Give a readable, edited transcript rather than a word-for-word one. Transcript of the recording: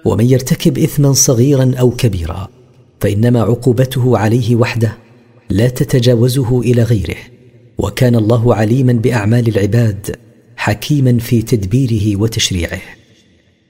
ومن يرتكب إثما صغيرا أو كبيرا فإنما عقوبته عليه وحده لا تتجاوزه إلى غيره. وكان الله عليما بأعمال العباد حكيما في تدبيره وتشريعه.